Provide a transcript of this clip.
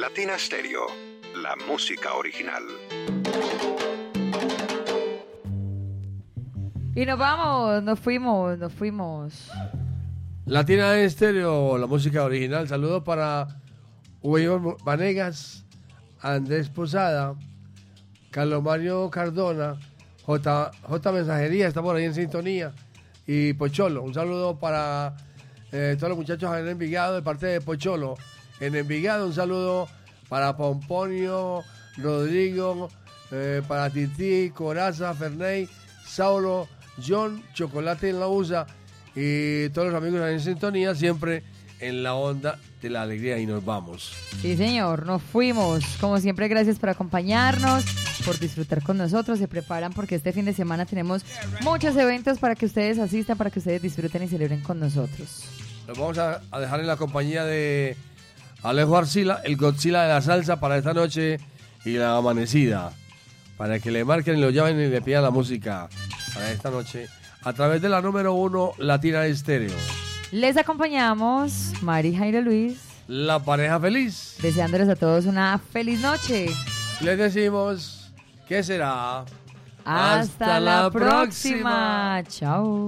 Latina Stereo, la música original. Y nos fuimos. Latina Estéreo, la música original. Saludos para Hugo Vanegas, Andrés Posada, Carlos Mario Cardona, J Mensajería, está por ahí en sintonía, y Pocholo. Un saludo para todos los muchachos en Envigado de parte de Pocholo. En Envigado un saludo para Pomponio, Rodrigo, para Titi, Coraza, Ferney, Saulo, John, Chocolate en la USA y todos los amigos en sintonía, siempre en la onda de la alegría, y nos vamos. Sí, señor, nos fuimos. Como siempre, gracias por acompañarnos, por disfrutar con nosotros. Se preparan porque este fin de semana tenemos muchos eventos para que ustedes asistan, para que ustedes disfruten y celebren con nosotros. Nos vamos a dejar en la compañía de Alejo Arcila, el Godzilla de la salsa, para esta noche y la amanecida, para que le marquen y lo llamen y le pidan la música para esta noche a través de la número 1 Latina Estéreo. Les acompañamos Mari y Jairo Luis, la pareja feliz, deseándoles a todos una feliz noche. Les decimos que será hasta la próxima. Chao.